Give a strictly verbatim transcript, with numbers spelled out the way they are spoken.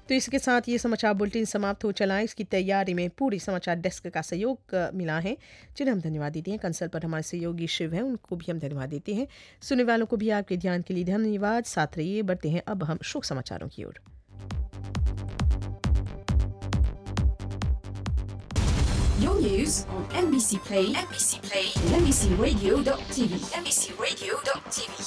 तो इसके साथ ये समाचार बुलेटिन समाप्त हो चला है। इसकी तैयारी में पूरी समाचार डेस्क का सहयोग अ, मिला है, जिन्हें हम धन्यवाद देते हैं। कंसल पर हमारे सहयोगी शिव हैं, उनको भी हम धन्यवाद देते हैं। सुनने वालों को भी आपके ध्यान के लिए धन्यवाद। साथ रहिए, बढ़ते हैं अब हम शोक समाचारों की ओर। Your news on N B C Play, N B C Play, and N B C Radio dot T V, N B C Radio dot T V.